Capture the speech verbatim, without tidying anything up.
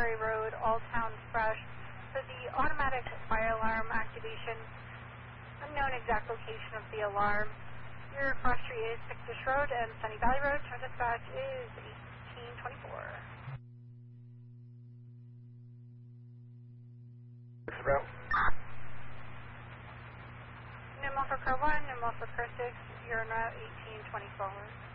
Ferry Road, Alltown Fresh. For the automatic fire alarm activation, unknown exact location of the alarm. Your cross street is Pictish Road and Sunny Valley Road. Our dispatch is eighteen twenty-four. Route. Nemo for Car one, Nemo for Car six, you're on route eighteen twenty-four.